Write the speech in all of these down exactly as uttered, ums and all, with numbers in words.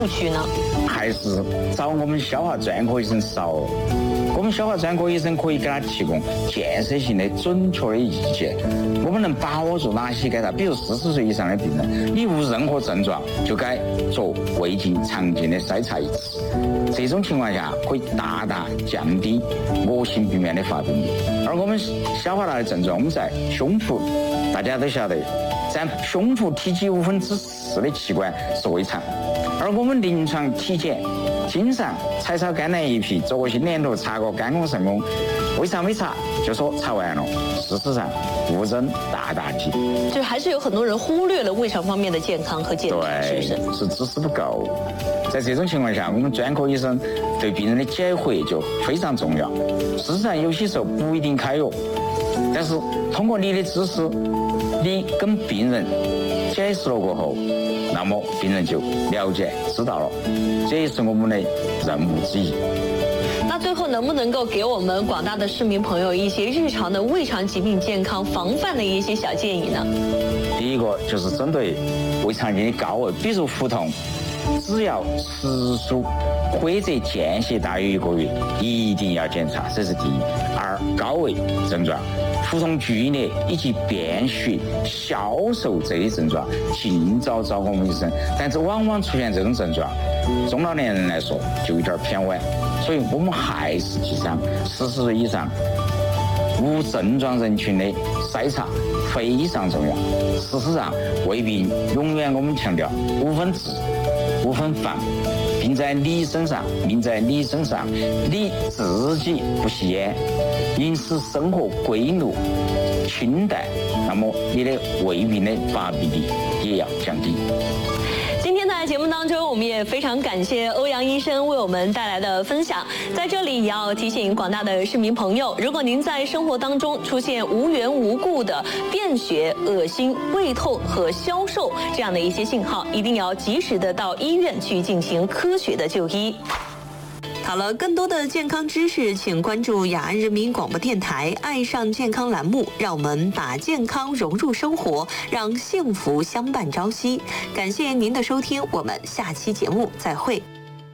区呢？ 还是找我们消化专科医生少。我们消化专科医生可以给他提供建设性的、准确的意见。我们能把握住哪些给他，比如四十岁以上的病人，你无任何症状就该做胃镜常见的筛查一次。这种情况下会大大降低恶性病变的发病率。而我们消化道的症状，我们在胸部，大家都晓得，占胸部体积五分之四的器官是胃肠。而我们临床体检经常彩超肝胆胰脾做过心电图，查过肝功肾功，为啥没查？就说查完了。事实上误诊大大提， 就还是有很多人忽略了胃肠方面的健康和健康，是不是？ 是知识不够。在这种情况下，我们专科医生对病人的解惑就非常重要。事实上，有些时候不一定开药，但是通过你的知识，你跟病人解释了过后，那么病人就了解知道了，这也是我们的任务之一。 那最后能不能够给我们广大的市民朋友一些日常的胃肠疾病健康防范的一些小建议呢？ 第一个就是针对胃肠镜的高危，比如腹痛，只要时数或者间歇大于一个月，一定要检查，这是第一。二，高危症状，腹痛剧烈以及便血、消瘦这些症状，尽早找我们医生。但是往往出现这种症状，中老年人来说就有点偏晚，所以我们还是提倡四十岁以上无症状人群的筛查非常重要。事实上，胃病永远我们强调无分治、无分防，病在你身上，命在你身上。你自己不吸烟，饮食生活规律清淡，那么你的胃病的发病率也要降低。 今天在节目当中，我们也非常感谢欧阳医生为我们带来的分享。在这里也要提醒广大的市民朋友，如果您在生活当中出现无缘无故的便血、恶心、胃痛和消瘦这样的一些信号，一定要及时的到医院去进行科学的就医。好了，更多的健康知识，请关注雅安人民广播电台“爱上健康”栏目，让我们把健康融入生活，让幸福相伴朝夕。感谢您的收听，我们下期节目再会。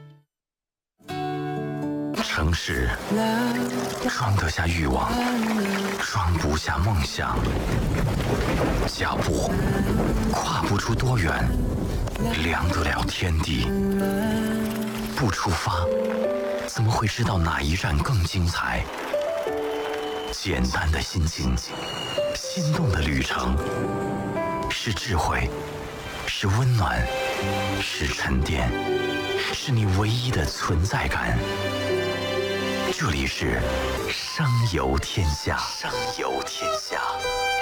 城市装得下欲望，装不下梦想，脚步跨不出多远，量得了天地。不出发，怎么会知道哪一站更精彩？简单的心情，心动的旅程，是智慧，是温暖，是沉淀，是你唯一的存在感。这里是声游天下，声游天下。